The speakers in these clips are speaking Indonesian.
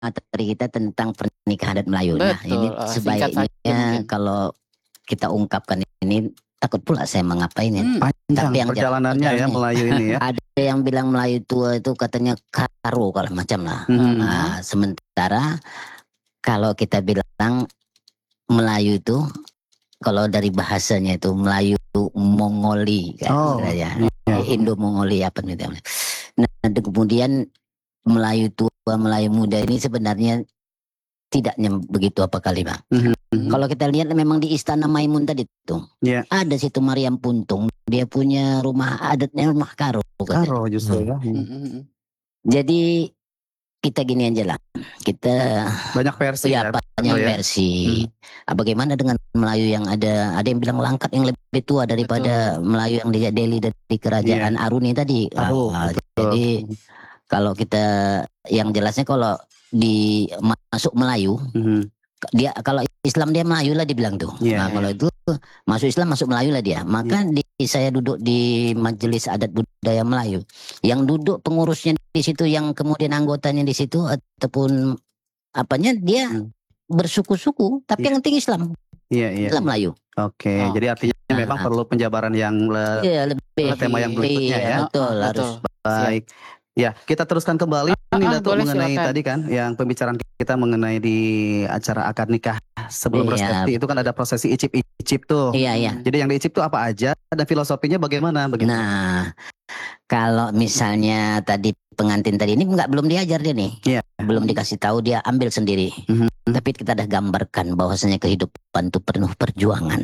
materi kita tentang pernikahan adat Melayu. Nah, ini Betul, singkat saja sebaiknya mungkin. kalau kita ungkapkan ini, takut pula saya mengapain ya. Panjang Tapi yang perjalanannya ya Melayu ini ya. Ada yang bilang Melayu tua itu katanya karo kalau macam lah. Nah, sementara kalau kita bilang Melayu itu, kalau dari bahasanya itu Melayu Mongoli kan, Indo-Mongoli apa gitu. Nah, kemudian Melayu tua, Melayu muda ini sebenarnya tidaknya begitu apa kali, Bang. Kalau kita lihat memang di Istana Maimun tadi tuh, ada situ Mariam Puntung, dia punya rumah adatnya rumah karo. Karo justru ya. Jadi kita gini aja lah, kita banyak versi ya. Banyak versi. Bagaimana dengan Melayu yang ada yang bilang Langkat yang lebih tua daripada Melayu yang di Delhi dari kerajaan Aruni tadi. Jadi kalau kita yang jelasnya kalau di masuk Melayu, dia kalau Islam dia Melayu lah dibilang tuh. Kalau itu masuk Islam masuk Melayu lah dia. Maka saya duduk di Majelis Adat Budaya Melayu, yang duduk pengurusnya di situ, yang kemudian anggotanya di situ ataupun apanya dia bersuku-suku, tapi yang penting Islam. Islam Melayu. Oke, jadi artinya memang perlu penjabaran yang lebih tema yang berikutnya ya. Betul, harus baik. Ya, kita teruskan kembali nih Datuk mengenai silakan. Tadi kan yang pembicaraan kita mengenai di acara akad nikah sebelum resepsi itu kan ada prosesi icip-icip tuh. Jadi yang diicip tuh apa aja dan filosofinya bagaimana? Nah, kalau misalnya tadi pengantin tadi ini belum diajar dia nih. Belum dikasih tahu, dia ambil sendiri. Tapi kita udah gambarkan bahwasanya kehidupan itu penuh perjuangan.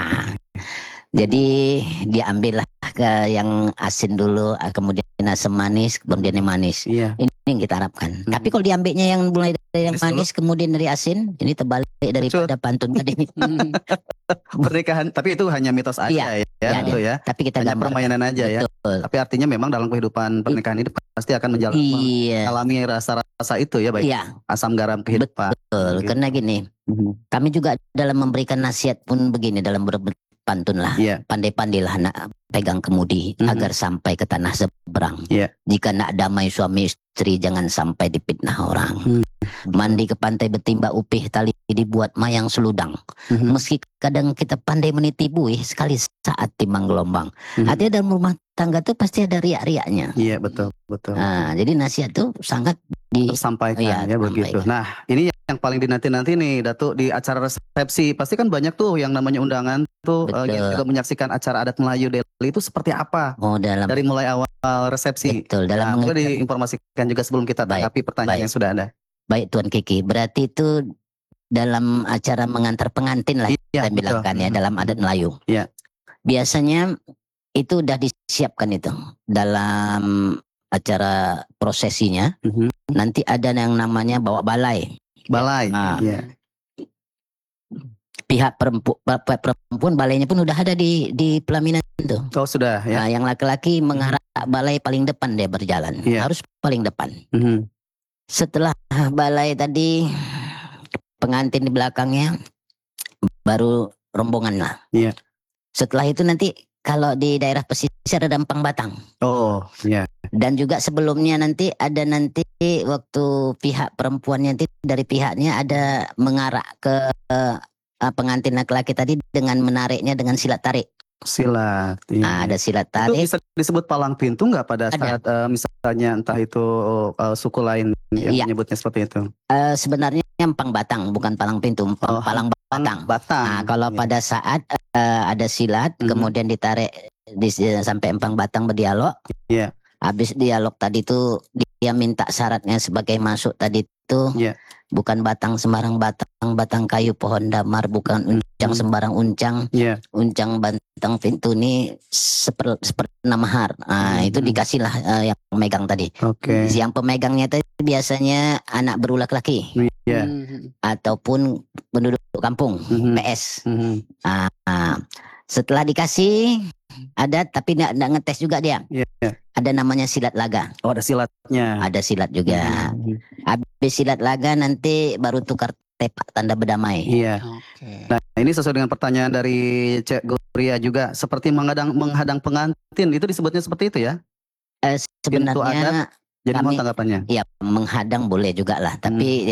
Jadi dia ambillah ke yang asin dulu, kemudian asam manis, kemudian yang manis. Ini yang kita harapkan. Tapi kalau diambilnya yang mulai dari yang manis, kemudian dari asin, ini terbalik daripada pantun tadi. Pernikahan, tapi itu hanya mitos aja ya. Tapi kita hanya permainan aja ya. Tapi artinya memang dalam kehidupan pernikahan itu pasti akan mengalami rasa-rasa itu ya, baik asam garam kehidupan. Betul, karena gini, kami juga dalam memberikan nasihat pun begini dalam pantun lah, pandai-pandailah nak pegang kemudi agar sampai ke tanah seberang. Jika nak damai suami istri, jangan sampai dipitnah orang. Mandi ke pantai bertimba upih, tali dibuat mayang seludang. Meski kadang kita pandai meniti buih, sekali saat timang gelombang. Artinya dalam rumah tangga tuh pasti ada riak-riaknya. Iya, betul. Nah, jadi nasihat tuh sangat tersampaikan begitu. Nah, ini yang paling dinanti-nanti nih Datuk, di acara resepsi pasti kan banyak tuh yang namanya undangan tuh yang juga menyaksikan acara adat Melayu Delhi itu seperti apa dari mulai awal resepsi. Boleh diinformasikan juga sebelum kita tanggapi pertanyaan yang sudah ada. Baik Tuan Kiki, berarti itu dalam acara mengantar pengantin lah kita bilangkan ya, dalam adat Melayu. Biasanya itu udah disiapkan itu dalam acara prosesinya. Nanti ada yang namanya bawa balai. Pihak perempuan balainya pun udah ada di pelaminan itu. Oh sudah ya. Nah, yang laki-laki mengarah balai paling depan dia berjalan, harus paling depan. Setelah balai tadi, pengantin di belakangnya, baru rombongan lah. Setelah itu nanti kalau di daerah pesisir ada empang batang. Dan juga sebelumnya nanti ada waktu pihak perempuannya nanti dari pihaknya ada mengarah ke pengantin laki-laki tadi dengan menariknya dengan silat tarik. Ada silat tarik. Itu bisa disebut palang pintu nggak pada saat misalnya entah itu suku lain yang menyebutnya seperti itu? Sebenarnya empang batang, bukan palang pintu, palang batang. Nah, kalau pada saat ada silat, kemudian ditarik sampai empang batang berdialog. Habis dialog tadi tuh dia minta syaratnya sebagai masuk tadi tuh bukan batang sembarang batang kayu pohon damar, bukan uncang sembarang uncang. Uncang batang pintu ini seperna mahar. Itu dikasih lah yang pemegang tadi. Yang pemegangnya tadi biasanya anak berulah laki. Ataupun penduduk kampung, PS. Setelah dikasih ada, tapi nggak ngetes juga dia. Ada namanya silat laga. Ada silatnya. Ada silat juga. Habis silat laga nanti baru tukar tepak tanda berdamai. Nah, ini sesuai dengan pertanyaan dari Cek Gloria juga, seperti menghadang pengantin itu disebutnya seperti itu ya? Sebenarnya Jadi mau tanggapannya? Ya menghadang boleh juga lah, tapi